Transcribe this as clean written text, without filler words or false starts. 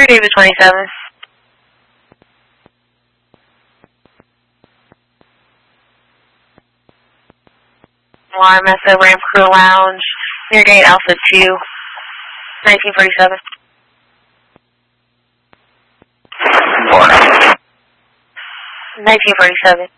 David 27. Alarm SO Ramp Crew Lounge, near gate Alpha 2, 1947. 1947.